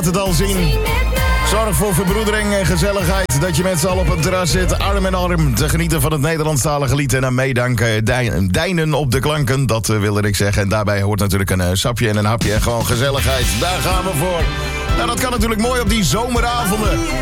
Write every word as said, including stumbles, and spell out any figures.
het al zien. Zorg voor verbroedering en gezelligheid. Dat je met z'n allen op het terras zit, arm in arm. Te genieten van het Nederlandstalige lied en aan meedanken. Dij- Deinen op de klanken, dat uh, wilde ik zeggen. En daarbij hoort natuurlijk een uh, sapje en een hapje en gewoon gezelligheid. Daar gaan we voor. Nou, dat kan natuurlijk mooi op die zomeravonden.